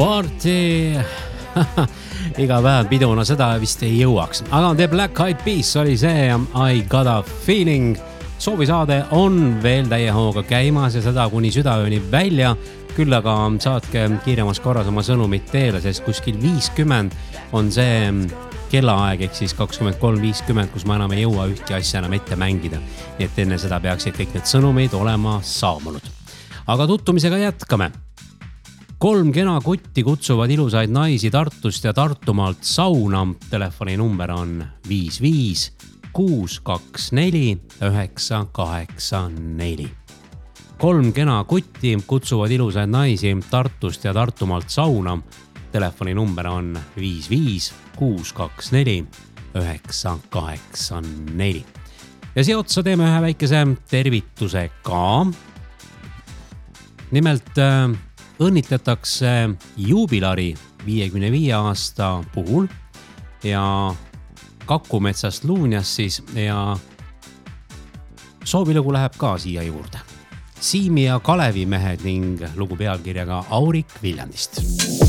party. Iga päev piduna seda vist ei jõuaks. Aga The Black Eyed Peas oli see I Got a Feeling. Soovisaade on veel täie hooga käimas ja seda kuni südaööni välja. Küll aga saatke kiiremas korras oma sõnumit teele, sest kuskil 50 on see kellaaeg, ehk siis 23.50, kus ma enam ei jõua ühtki asja enam ette mängida. Nii et enne seda peaksid kõik need sõnumid olema saabunud. Aga tuttumisega jätkame. 3 kena kutti kutsuvad ilusaid naisi Tartust ja Tartumaalt sauna. Telefoni number on 55 624 984. 3 kena kutti kutsuvad ilusaid naisi Tartust ja Tartumaalt sauna. Telefoni number on 55 624 984. Ja siia otsa teeme ühe väikese tervituse ka. Nimelt õnnitletakse juubilari 55 aasta puhul ja Kakumetsast Luunjas siis ja soovilugu läheb ka siia juurde. Siimi ja Kalevi mehed ning lugu pealkirjaga Aurik Viljandist.